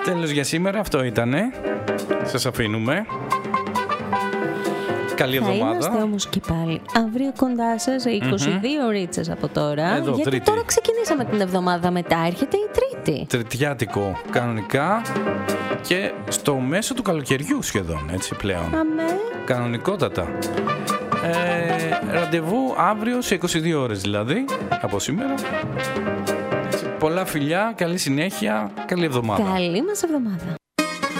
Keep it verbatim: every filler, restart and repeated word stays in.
Τέλος για σήμερα, αυτό ήτανε. Σας αφήνουμε. Καλή εβδομάδα. Θα είμαστε όμως και πάλι αύριο κοντά σας σε είκοσι δύο mm-hmm. ωρίτσες από τώρα. Εδώ, γιατί τρίτη. Τώρα ξεκινήσαμε την εβδομάδα μετά, έρχεται η Τρίτη. Τριτιάτικο κανονικά και στο μέσο του καλοκαιριού σχεδόν, έτσι πλέον. Αμέ. Κανονικότατα. Ε, ραντεβού αύριο σε είκοσι δύο ώρες δηλαδή, από σήμερα. Έτσι, πολλά φιλιά, καλή συνέχεια, καλή εβδομάδα. Καλή μας εβδομάδα.